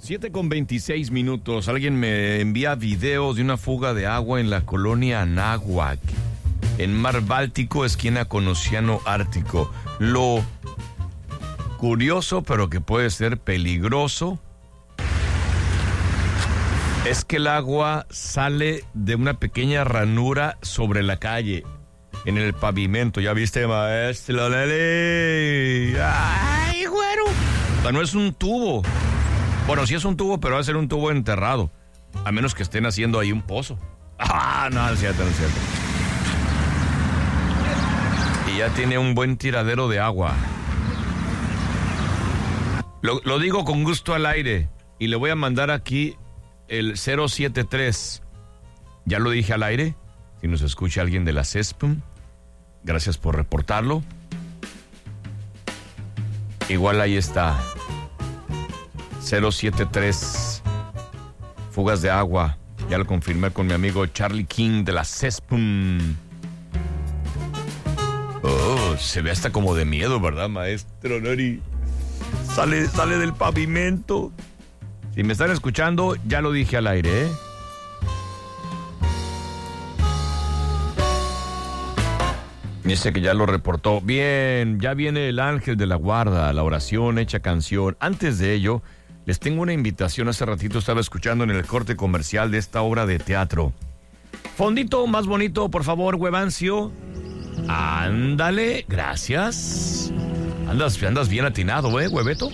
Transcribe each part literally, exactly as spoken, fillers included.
siete con veintiséis minutos. Alguien me envía videos de una fuga de agua en la colonia Anáhuac, en Mar Báltico, esquina con Océano Ártico. Lo curioso, pero que puede ser peligroso, es que el agua sale de una pequeña ranura sobre la calle, en el pavimento. ¿Ya viste, maestro Lele? ¡Ay, güero! O sea, no es un tubo. Bueno, sí es un tubo, pero va a ser un tubo enterrado. A menos que estén haciendo ahí un pozo. Ah, no, no es cierto, no es cierto. Y ya tiene un buen tiradero de agua. Lo, lo digo con gusto al aire. Y le voy a mandar aquí el cero siete tres. Ya lo dije al aire. Si nos escucha alguien de la C E S P M, gracias por reportarlo. Igual ahí está. cero siete tres. Fugas de agua. Ya lo confirmé con mi amigo Charlie King de la C E S P M. Oh, se ve hasta como de miedo, ¿verdad, maestro Nori? Sale, sale del pavimento. Si me están escuchando, ya lo dije al aire, ¿eh? Dice que ya lo reportó. Bien, ya viene el ángel de la guarda, la oración hecha canción. Antes de ello, les tengo una invitación. Hace ratito estaba escuchando en el corte comercial de esta obra de teatro. Fondito más bonito, por favor, Huevancio. Ándale, gracias. Andas, andas bien atinado, ¿eh, Hueveto?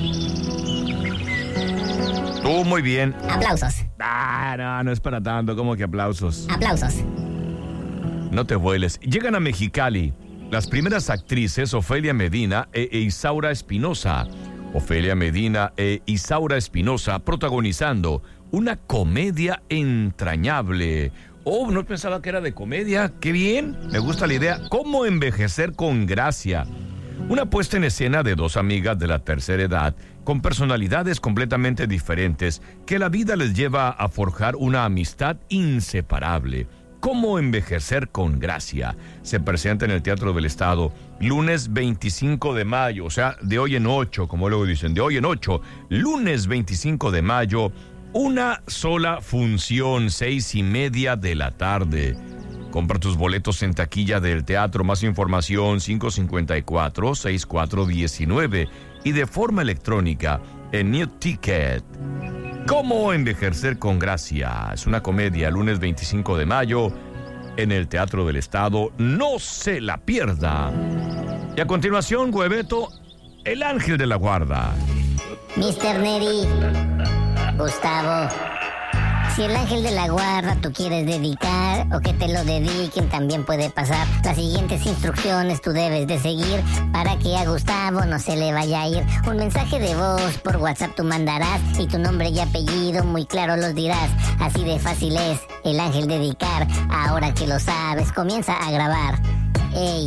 Tú muy bien. Aplausos. Ah, no, no es para tanto, como que aplausos. Aplausos. No te vueles. Llegan a Mexicali las primeras actrices Ofelia Medina e, e Isaura Espinosa. Ofelia Medina e Isaura Espinosa protagonizando una comedia entrañable. Oh, no pensaba que era de comedia. ¡Qué bien! Me gusta la idea. ¿Cómo envejecer con gracia? Una puesta en escena de dos amigas de la tercera edad con personalidades completamente diferentes que la vida les lleva a forjar una amistad inseparable. ¿Cómo envejecer con gracia? Se presenta en el Teatro del Estado lunes veinticinco de mayo, o sea, de hoy en ocho, como luego dicen, de hoy en ocho, lunes veinticinco de mayo, una sola función, seis y media de la tarde. Compra tus boletos en taquilla del teatro. Más información cinco cinco cuatro, seis cuatro uno nueve y de forma electrónica en New Ticket. ¿Cómo envejecer con gracia? Es una comedia, lunes veinticinco de mayo en el Teatro del Estado. No se la pierda. Y a continuación, Hueveto, el ángel de la guarda. mister Neri, Gustavo, si el ángel de la guarda tú quieres dedicar o que te lo dediquen, también puede pasar. Las siguientes instrucciones tú debes de seguir para que a Gustavo no se le vaya a ir. Un mensaje de voz por WhatsApp tú mandarás y tu nombre y apellido muy claro los dirás. Así de fácil es el ángel dedicar. Ahora que lo sabes, comienza a grabar. Ey,